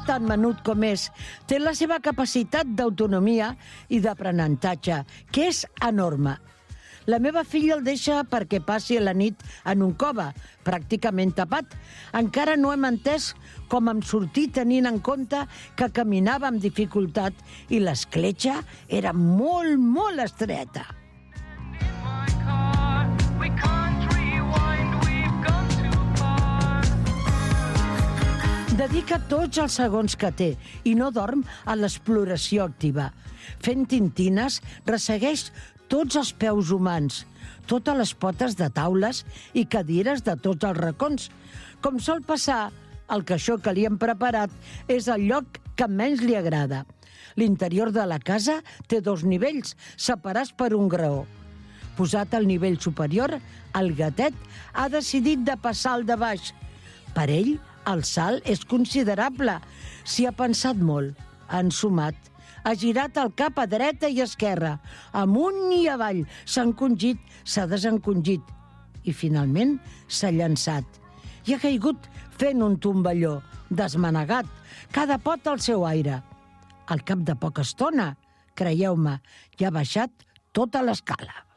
tan menut com és, té la seva capacitat d'autonomia i d'aprenentatge, que és enorme. La meva filla el deixa perquè passi la nit en un cove, pràcticament tapat. Encara no hem entès com em sortí tenint en compte que caminava amb dificultat i l'escletxa era molt, molt estreta. Dedica tots els segons que té i no dorm a l'exploració activa. Fent tintines, ressegueix tots els peus humans, totes les potes de taules i cadires de tots els racons. Com sol passar, el caixó que li hem preparat és el lloc que menys li agrada. L'interior de la casa té 2 nivells, separats per un graó. Posat al nivell superior, el gatet ha decidit de passar al de baix. Per ell, el salt és considerable. S'hi ha pensat molt, ha ensumat. Ha girat el cap a dreta i esquerra, amunt i avall, s'ha encongit, s'ha desencongit i finalment s'ha llançat. I ha caigut fent un tomballó, desmanegat, cada pot al seu aire. Al cap de poca estona, creieu-me, ja ha baixat tota l'escala.